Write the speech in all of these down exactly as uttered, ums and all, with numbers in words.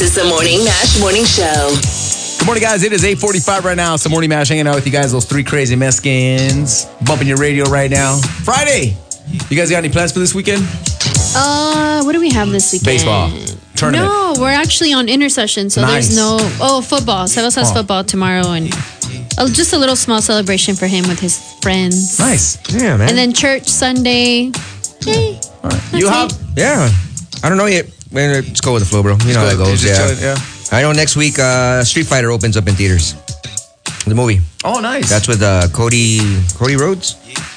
This is the Morning Mash Morning Show. Good morning, guys. It is eight forty-five right now. It's the Morning Mash hanging out with you guys. Those three crazy Mexicans bumping your radio right now. Friday. You guys got any plans for this weekend? Uh, what do we have this weekend? Baseball. Tournament. No, we're actually on intercession, so Nice. there's no... Oh, football. Sebas has Oh. football tomorrow, and uh, just a little small celebration for him with his friends. Nice. Yeah, man. And then church Sunday. Hey, All right. You it. have? yeah. I don't know yet. Man, let's go with the flow, bro. You know how it Just goes. Yeah. chilling, yeah. I know next week, uh, Street Fighter opens up in theaters. The movie. Oh, nice. That's with uh, Cody Cody Rhodes,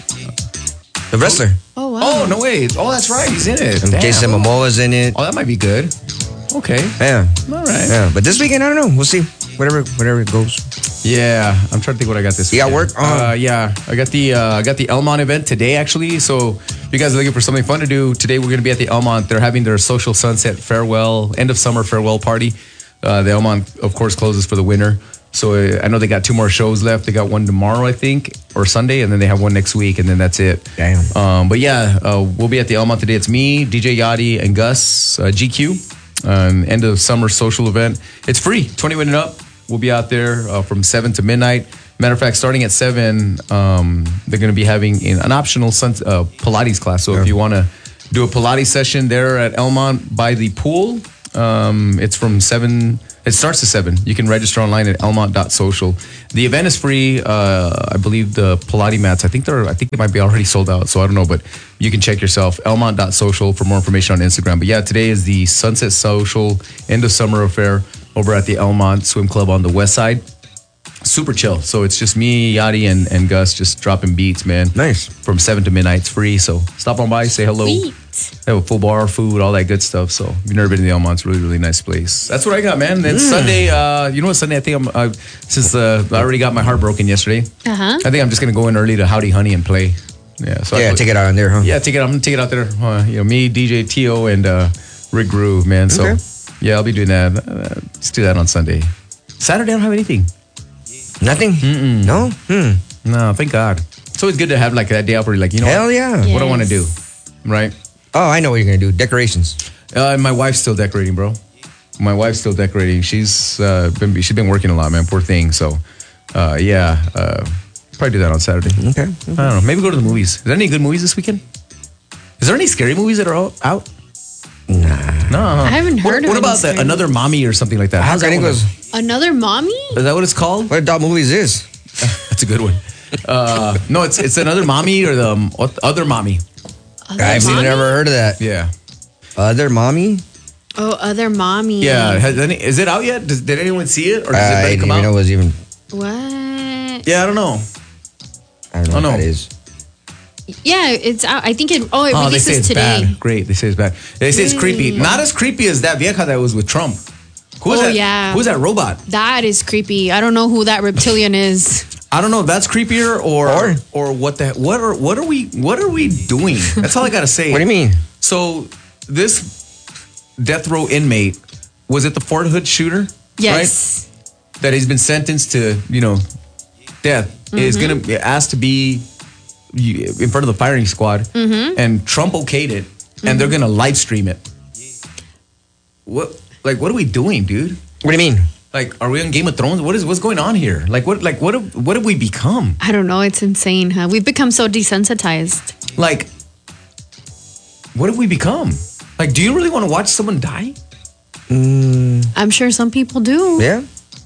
the wrestler. Oh, wow. Oh, no way. Oh, that's right. He's in it. And Damn. Jason Momoa's in it. Oh, that might be good. Okay. Yeah. All right. Yeah. But this weekend, I don't know. We'll see. Whatever, whatever it goes. Yeah, I'm trying to think what I got this You got weekend. work? Oh. Uh, yeah, I got the uh, I got the Elmont event today, actually. So if you guys are looking for something fun to do, today we're going to be at the Elmont. They're having their social sunset farewell, end of summer farewell party. Uh, the Elmont, of course, closes for the winter. So uh, I know they got two more shows left. They got one tomorrow, I think, or Sunday, and then they have one next week, and then that's it. Damn. Um, but yeah, uh, we'll be at the Elmont today. It's me, D J Yachty, and Gus, uh, G Q. Um, end of summer social event. It's free, twenty and up. We'll be out there uh, from seven to midnight. Matter of fact, starting at seven, um, they're going to be having an, an optional sun, uh, Pilates class. So Yeah. if you want to do a Pilates session there at Elmont by the pool, um, it's from seven. It starts at seven. You can register online at elmont dot social. The event is free. Uh, I believe the Pilates mats, I think they're, I think they might be already sold out. So I don't know, but you can check yourself. elmont dot social for more information on Instagram. But yeah, today is the Sunset Social end of summer affair over at the Elmont Swim Club on the west side. Super chill. So it's just me, Yachty, and, and Gus just dropping beats, man. Nice. From seven to midnight. It's free. So stop on by, say hello. Sweet. They have a full bar, food, all that good stuff. So if you've never been to the Elmont, it's a really, really nice place. That's what I got, man. Then Sunday, uh, you know what, Sunday, I think I'm, uh, since uh, I already got my heart broken yesterday, Uh-huh. I think I'm just going to go in early to Howdy Honey and play. Yeah, so I Yeah, put- take it out on there, huh? Yeah, take it. I'm gonna take it out there. Uh, you know, me, D J T O, and uh, Rick Groove, man. So Okay. yeah, I'll be doing that. Uh, let's do that on Sunday. Saturday, I don't have anything. Nothing? Mm-mm. No? Hmm. No, thank God. It's always good to have like that day off where you're like, you know, Hell what, yeah. Yeah. what I want to do, right? Oh, I know what you're going to do. Decorations. Uh, and my wife's still decorating, bro. My wife's still decorating. She's uh, been she's been working a lot, man. Poor thing. So, uh, yeah, uh, probably do that on Saturday. Okay. I don't know. Maybe go to the movies. Is there any good movies this weekend? Is there any scary movies that are out? out? Nah. No, I haven't heard what, of What any about the, scary another mommy or something like that? How How's that can it one? goes? Another mommy? Is that what it's called? What adult movie is this? That's a good one. Uh, no, it's it's another mommy or the um, other mommy. Other I've mommy? never heard of that. Yeah, Other mommy? Oh, other mommy. yeah. Has any, is it out yet? Does, did anyone see it, or does I it didn't come even out? know it was even. What? Yeah, I don't know. I don't know Oh, what no. that is. Yeah, it's out. I think it. Oh, it Oh, they say releases it's today. bad. Great, they say it's bad. They say it's creepy. Not as creepy as that vieja that was with Trump. Who's Oh, that? yeah. Who's that robot? That is creepy. I don't know who that reptilian is. I don't know. If that's creepier or Or- or what the what are what are we what are we doing? That's all I gotta say. What do you mean? So this death row inmate was it the Fort Hood shooter? Yes. Right? That he's been sentenced to, you know, death is going to be asked to be in front of the firing squad, Mm-hmm. and Trump okayed it, and they're going to live stream it. What, like, what are we doing, dude? What do you mean? Like, are we on Game of Thrones? What is what's going on here? Like, what, like, what, have, what have we become? I don't know. It's insane, huh? We've become so desensitized. Like, what have we become? Like, do you really want to watch someone die? I'm sure some people do. Yeah?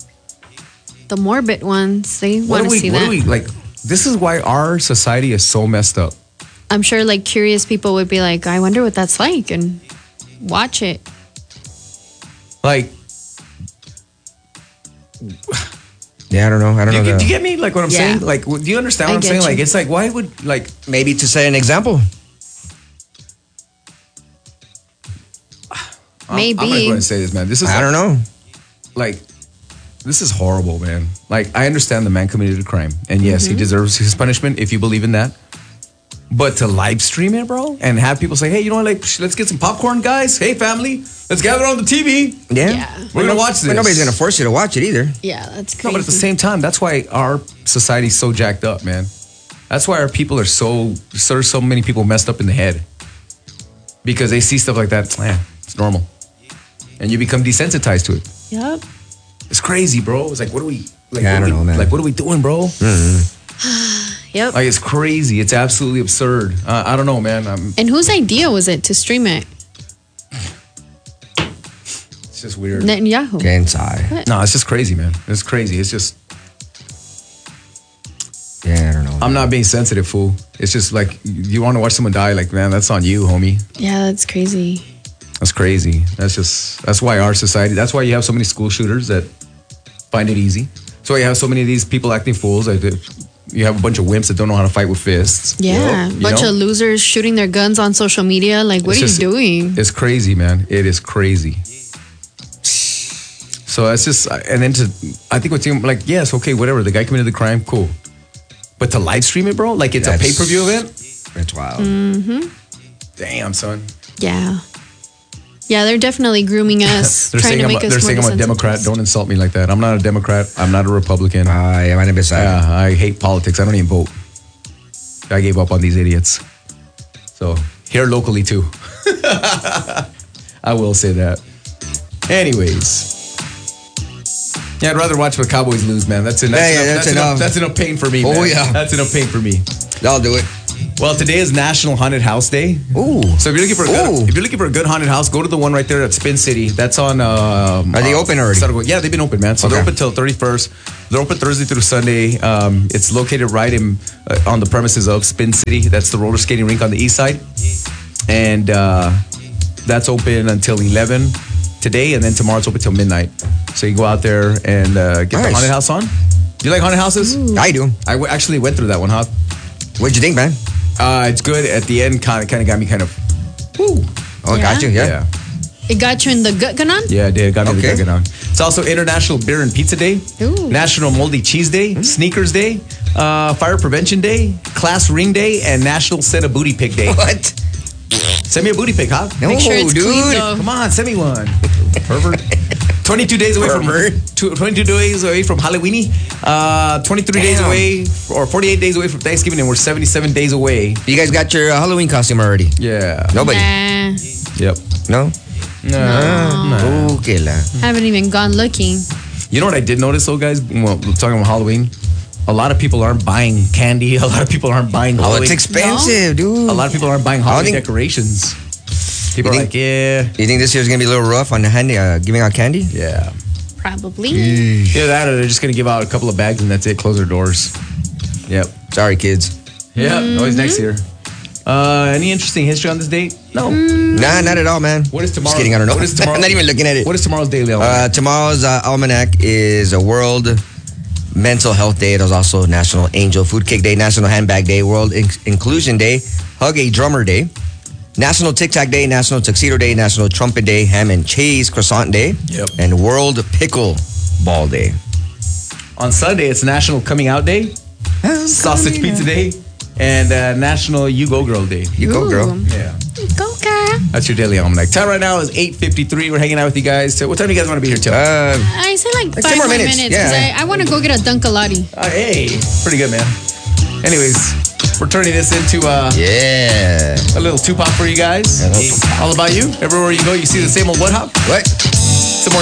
The morbid ones, they What want do to we? see What that. do we like? This is why our society is so messed up. I'm sure like curious people would be like, I wonder what that's like and watch it. Like, Yeah, I don't know. I don't do you, know. get, the- do you get me? Like what I'm Yeah. saying? Like, do you understand what I I'm get saying? you. Like, it's like, why would like? Maybe to set an example. I'm- Maybe. I'm not going to say this, man. This is I don't know. like, this is horrible, man. Like, I understand the man committed a crime, and yes, Mm-hmm. he deserves his punishment if you believe in that. But to live stream it, bro, and have people say, "Hey, you know what? Like, sh- let's get some popcorn, guys. Hey, family, let's gather on the T V. Yeah. Yeah. We're gonna watch this." But nobody's going to force you to watch it either. Yeah, that's crazy. No, but at the same time, that's why our society's so jacked up, man. That's why our people are so, so, so many people messed up in the head. Because they see stuff like that, man, it's normal. and you become desensitized to it. Yep. It's crazy, bro. It's like, what are we? Like, Yeah, I what don't are we- know, man. Like, what are we doing, bro? Yep. Like, it's crazy. It's absolutely absurd. Uh, I don't know, man. I'm, And whose idea was it to stream it? it's just weird. Netanyahu. Get inside. No, it's just crazy, man. It's crazy. It's just, Yeah, I don't know. I'm not being sensitive, fool. It's just like, you want to watch someone die, like, man, that's on you, homie. Yeah, that's crazy. That's crazy. That's just, that's why our society, that's why you have so many school shooters that find it easy. That's why you have so many of these people acting fools. Like, you have a bunch of wimps that don't know how to fight with fists. Yeah. You Bunch know? of losers shooting their guns on social media. Like, what It's are just- you doing? It's crazy, man. It is crazy. So that's just, and then to, I think what's even, like, yes, okay, whatever. The guy committed the crime, cool. But to live stream it, bro, like it's That's- a pay per view event. That's wild. Mm. Damn, son. Yeah. Yeah, they're definitely grooming us, They're trying saying to I'm, make a, us they're more saying I'm a Democrat. desensitized. Don't insult me like that. I'm not a Democrat. I'm not a Republican. Ah, yeah, man, beside. Yeah, I hate politics. I don't even vote. I gave up on these idiots. So here locally too. I will say that. Anyways. Yeah, I'd rather watch the Cowboys lose, man. That's, en- that's, Yeah, yeah, enough, that's that's enough. enough. That's enough pain for me, Oh, man. yeah. That's enough pain for me. I'll do it. Well, today is National Haunted House Day. Ooh. So if you're looking for a good, Ooh. if you're looking for a good haunted house, go to the one right there at Spin City. That's on. Um, Are they uh, open already? Saturday- Yeah, they've been open, man. So they're Okay. open till thirty-first. They're open Thursday through Sunday. Um, it's located right in uh, on the premises of Spin City. That's the roller skating rink on the east side, and uh, that's open until eleven today, and then tomorrow it's open till midnight. So you go out there and uh, get the Nice. haunted house on. Do you like haunted houses? I do. I w- actually went through that one, huh? What'd you think, man? Uh, it's good. At the end, kind of kind of got me kind of. Woo. Oh, Yeah? got you. Yeah. Yeah. It got you in the gut, Ganon? Yeah, it did. Got me Okay. the on. It's also International Beer and Pizza Day, Ooh. National Moldy Cheese Day, Sneakers Day, uh, Fire Prevention Day, Class Ring Day, and National Send a Booty Pic Day. What? Send me a booty pic, huh? No, Make sure it's dude. clean, though. Come on, send me one. Pervert. twenty-two days away Pervert. from two- twenty-two days away from Halloweeni. Uh, twenty-three days Damn. away, or forty-eight days away from Thanksgiving, and we're seventy-seven days away. You guys got your uh, Halloween costume already? Yeah. Nobody. Nah. Yep. No? No. Okay, la. Haven't even gone looking. You know what I did notice, though, guys? Well, talking about Halloween, a lot of people aren't buying candy. A lot of people aren't buying Oh, Halloween. it's expensive, dude. A lot of people aren't buying Halloween think- decorations. People You are think- like, yeah, You think this year's gonna be a little rough on the handy, uh, giving out candy? yeah. Probably. Either that or they're just going to give out a couple of bags and that's it. Close their doors. Yep. Sorry, kids. Yeah. Always next year. Uh, any interesting history on this date? No. Nah, not at all, man. What is tomorrow? Just kidding, I don't know. What is tomorrow? I'm not even looking at it. What is tomorrow's daily? Uh, tomorrow's uh, almanac is a World Mental Health Day. There's also National Angel Food Cake Day, National Handbag Day, World In- Inclusion Day, Hug a Drummer Day, National Tic Tac Day, National Tuxedo Day, National Trumpet Day, Ham and Cheese Croissant Day, Yep. and World Pickle Ball Day. On Sunday, it's National Coming Out Day, Sausage Pizza Day, and uh, National You Go Girl Day. You go, girl. Ooh. Yeah. Go, girl. That's your daily almanac. Time right now is eight fifty-three. We're hanging out with you guys. So what time do you guys want to be here till? Uh, I say like, Like five ten more more minutes, minutes because yeah. I, I want to go get a Dunkalati. Uh, hey, pretty good, man. Anyways, we're turning this into uh, yeah. a little Tupac for you guys. All about you. Everywhere you go, you see the same old what hop. What?